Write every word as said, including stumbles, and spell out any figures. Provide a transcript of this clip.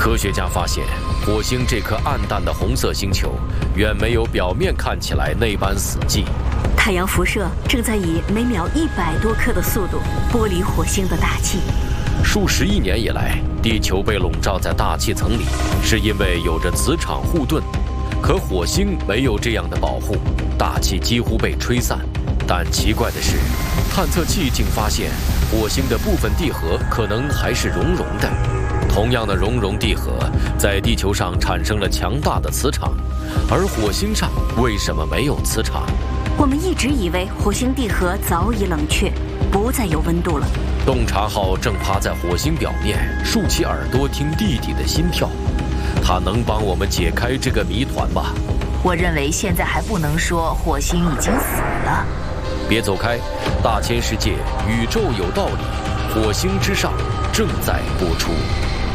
科学家发现，火星这颗暗淡的红色星球，远没有表面看起来那般死寂。 太阳辐射正在以每秒一百多克的速度剥离火星的大气。 数十亿年以来，地球被笼罩在大气层里，是因为有着磁场护盾。可火星没有这样的保护，大气几乎被吹散。但奇怪的是，探测器竟发现火星的部分地核可能还是熔融的。同样的熔融地核在地球上产生了强大的磁场，而火星上为什么没有磁场？ 我们一直以为火星地核早已冷却，不再有温度了。 洞察号正趴在火星表面，竖起耳朵听地底的心跳。它能帮我们解开这个谜团吗？ 我认为现在还不能说火星已经死了。 别走开，大千世界，宇宙有道理，火星之上正在播出。